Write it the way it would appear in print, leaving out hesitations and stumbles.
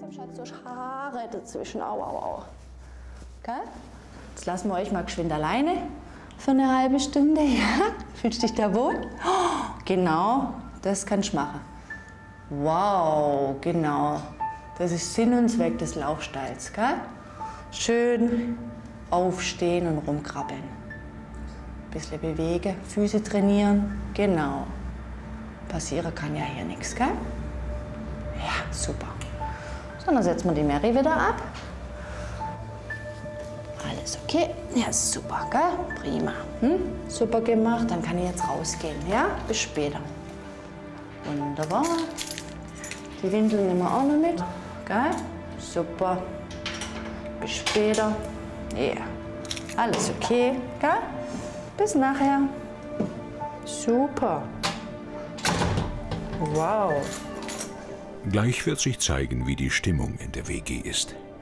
zum Schatz durch Haare dazwischen. Au, au, au. Okay? Jetzt lassen wir euch mal geschwind alleine für eine halbe Stunde. Ja? Fühlst du dich da wohl? Oh, genau, das kannst du machen. Wow, genau. Das ist Sinn und Zweck des Laufstalls. Gell? Schön aufstehen und rumkrabbeln. Ein bisschen bewegen, Füße trainieren. Genau. Passieren kann ja hier nichts, gell? Ja, super. So, dann setzen wir die Mary wieder ab. Alles okay? Ja, super, gell? Prima. Super gemacht. Dann kann ich jetzt rausgehen, ja? Bis später. Wunderbar. Die Windeln nehmen wir auch noch mit, gell? Super. Bis später. Ja. Alles okay, gell? Bis nachher. Super. Wow. Gleich wird sich zeigen, wie die Stimmung in der WG ist.